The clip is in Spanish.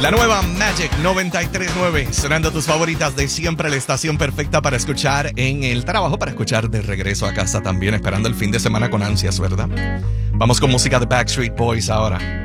La nueva Magic 93.9, sonando tus favoritas de siempre, la estación perfecta para escuchar en el trabajo, para escuchar de regreso a casa también, esperando el fin de semana con ansias, ¿verdad? Vamos con música de Backstreet Boys ahora.